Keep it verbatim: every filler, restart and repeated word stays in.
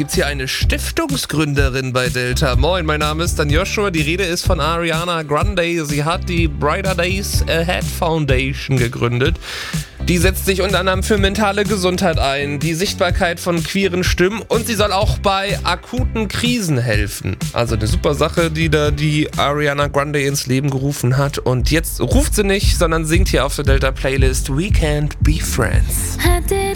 gibt's hier eine Stiftungsgründerin bei Delta. Moin, mein Name ist Dan Joshua. Die Rede ist von Ariana Grande. Sie hat die Brighter Days Ahead Foundation gegründet. Die setzt sich unter anderem für mentale Gesundheit ein, die Sichtbarkeit von queeren Stimmen und sie soll auch bei akuten Krisen helfen. Also eine super Sache, die da die Ariana Grande ins Leben gerufen hat. Und jetzt ruft sie nicht, sondern singt hier auf der Delta Playlist We Can't Be Friends.